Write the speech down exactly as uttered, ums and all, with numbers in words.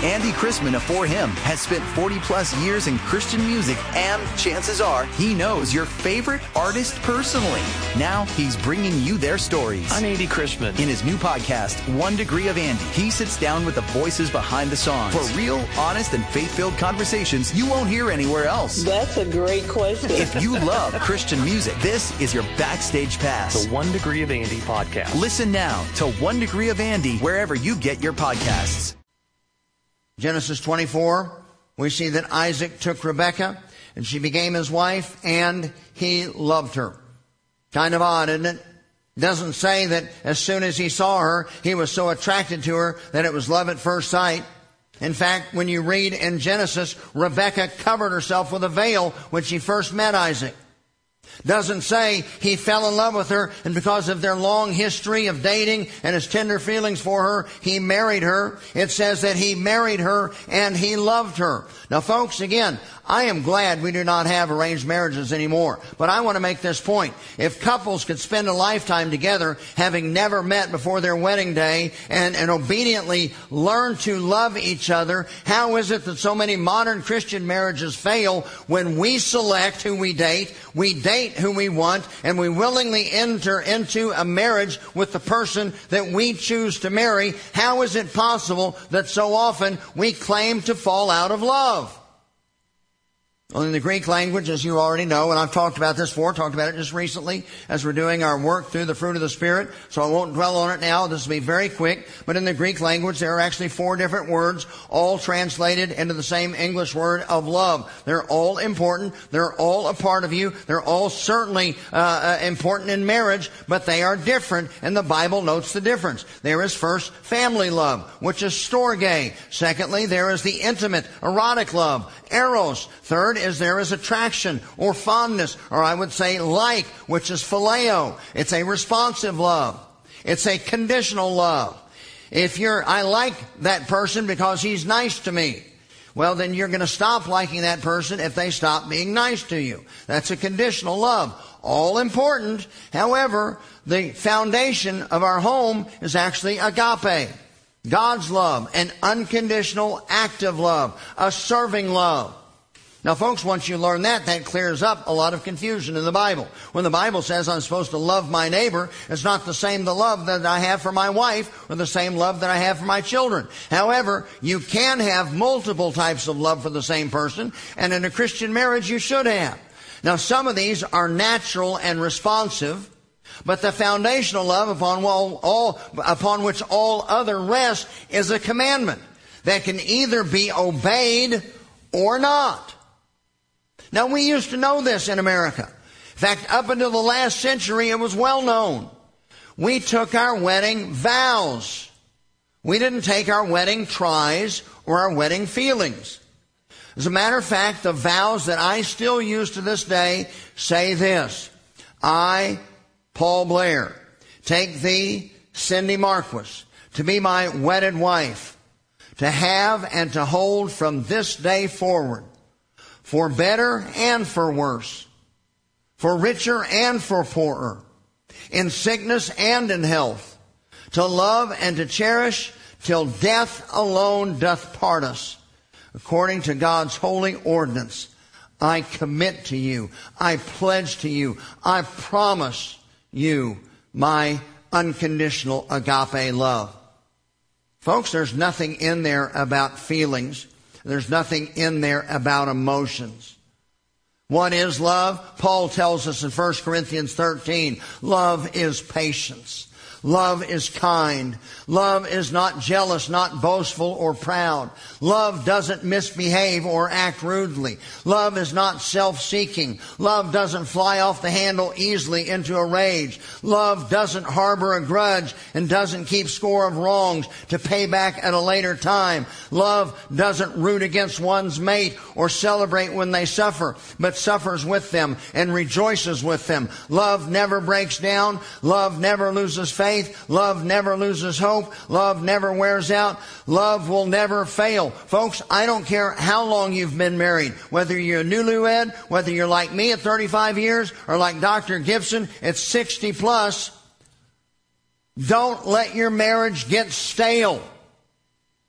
Andy Chrisman of For Him has spent forty plus years in Christian music, and chances are he knows your favorite artist personally. Now he's bringing you their stories. I'm Andy Chrisman. In his new podcast, One Degree of Andy, he sits down with the voices behind the songs for real, honest, and faith-filled conversations you won't hear anywhere else. That's a great question. If you love Christian music, this is your backstage pass. The One Degree of Andy podcast. Listen now to One Degree of Andy wherever you get your podcasts. Genesis twenty-four, we see that Isaac took Rebekah, and she became his wife, and he loved her. Kind of odd, isn't it? Doesn't say that as soon as he saw her, he was so attracted to her that it was love at first sight. In fact, when you read in Genesis, Rebekah covered herself with a veil when she first met Isaac. Doesn't say he fell in love with her, and because of their long history of dating and his tender feelings for her, he married her. It says that he married her and he loved her. Now, folks, again, I am glad we do not have arranged marriages anymore. But I want to make this point. If couples could spend a lifetime together, having never met before their wedding day, and, and obediently learn to love each other, how is it that so many modern Christian marriages fail when we select who we date, we date who we want, and we willingly enter into a marriage with the person that we choose to marry? How is it possible that so often we claim to fall out of love? Well, in the Greek language, as you already know, and I've talked about this before, talked about it just recently as we're doing our work through the fruit of the Spirit, so I won't dwell on it now. This will be very quick. But in the Greek language, there are actually four different words, all translated into the same English word of love. They're all important. They're all a part of you. They're all certainly uh, uh, important in marriage, but they are different, and the Bible notes the difference. There is first family love, which is storge. Secondly, there is the intimate, erotic love, eros. Third is there is attraction or fondness, or I would say like, which is phileo. It's a responsive love. It's a conditional love. If you're, I like that person because he's nice to me, well, then you're going to stop liking that person if they stop being nice to you. That's a conditional love. All important. However, the foundation of our home is actually agape. God's love, an unconditional, active love, a serving love. Now, folks, once you learn that, that clears up a lot of confusion in the Bible. When the Bible says I'm supposed to love my neighbor, it's not the same the love that I have for my wife or the same love that I have for my children. However, you can have multiple types of love for the same person, and in a Christian marriage, you should have. Now, some of these are natural and responsive, but the foundational love upon all, all, upon which all other rest is a commandment that can either be obeyed or not. Now, we used to know this in America. In fact, up until the last century, it was well known. We took our wedding vows. We didn't take our wedding tries or our wedding feelings. As a matter of fact, the vows that I still use to this day say this: I, Paul Blair, take thee, Cindy Marquis, to be my wedded wife, to have and to hold from this day forward, for better and for worse, for richer and for poorer, in sickness and in health, to love and to cherish till death alone doth part us, according to God's holy ordinance. I commit to you, I pledge to you, I promise you my unconditional agape love. Folks, there's nothing in there about feelings. There's nothing in there about emotions. What is love? Paul tells us in First Corinthians thirteen, love is patience. Love is kind. Love is not jealous, not boastful or proud. Love doesn't misbehave or act rudely. Love is not self-seeking. Love doesn't fly off the handle easily into a rage. Love doesn't harbor a grudge and doesn't keep score of wrongs to pay back at a later time. Love doesn't root against one's mate or celebrate when they suffer, but suffers with them and rejoices with them. Love never breaks down. Love never loses faith. Love never loses hope. Love never wears out. Love will never fail. Folks, I don't care how long you've been married, whether you're a newlywed, whether you're like me at thirty-five years or like Doctor Gibson at sixty plus, don't let your marriage get stale.